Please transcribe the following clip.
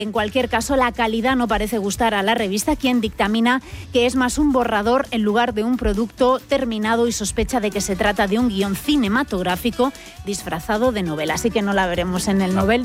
En cualquier caso, la calidad no parece gustar a la revista, quien dictamina que es más un borrador en lugar de un producto terminado y sospecha de que se trata de un guión cinematográfico disfrazado de novela. Así que no la veremos en el Nobel.